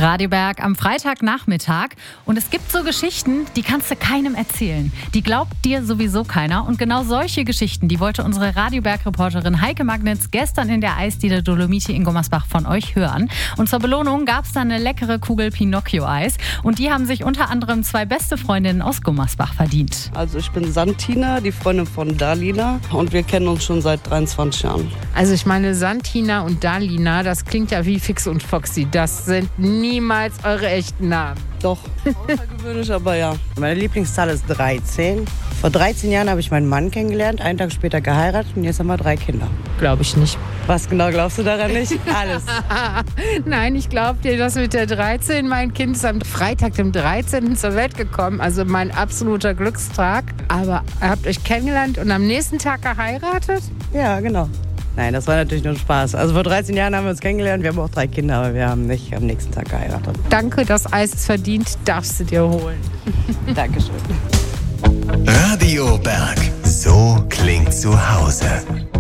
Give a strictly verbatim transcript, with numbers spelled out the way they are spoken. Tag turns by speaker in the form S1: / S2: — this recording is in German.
S1: Radio Berg am Freitagnachmittag. Und es gibt so Geschichten, die kannst du keinem erzählen. Die glaubt dir sowieso keiner. Und genau solche Geschichten, die wollte unsere Radio Berg-Reporterin Heike Magnitz gestern in der Eisdiele Dolomiti in Gummersbach von euch hören. Und zur Belohnung gab es dann eine leckere Kugel Pinocchio-Eis. Und die haben sich unter anderem zwei beste Freundinnen aus Gummersbach verdient.
S2: Also ich bin Santina, die Freundin von Dalina. Und wir kennen uns schon seit dreiundzwanzig Jahren.
S3: Also ich meine, Santina und Dalina, das klingt ja wie Fix und Foxy. Das sind niemals eure echten Namen.
S2: Doch, außergewöhnlich, aber ja.
S4: Meine Lieblingszahl ist dreizehn. Vor dreizehn Jahren habe ich meinen Mann kennengelernt, einen Tag später geheiratet und jetzt haben wir drei Kinder.
S3: Glaube ich nicht.
S4: Was genau glaubst du daran nicht? Alles.
S3: Nein, ich glaube dir, dass mit der dreizehn, mein Kind ist am Freitag, dem dreizehnten zur Welt gekommen. Also mein absoluter Glückstag. Aber ihr habt euch kennengelernt und am nächsten Tag geheiratet?
S4: Ja, genau. Nein, das war natürlich nur Spaß. Also vor dreizehn Jahren haben wir uns kennengelernt, wir haben auch drei Kinder, aber wir haben nicht am nächsten Tag geheiratet.
S3: Danke, das Eis ist verdient, darfst du dir holen.
S4: Dankeschön.
S5: Radio Berg. So klingt zu Hause.